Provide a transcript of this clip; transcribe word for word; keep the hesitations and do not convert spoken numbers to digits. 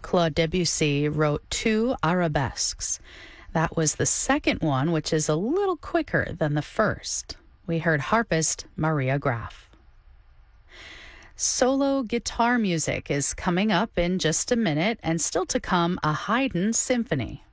Claude Debussy wrote two arabesques. That was the second one, which is a little quicker than the first. We heard harpist Maria Graf. Solo guitar music is coming up in just a minute, and still to come, a Haydn symphony.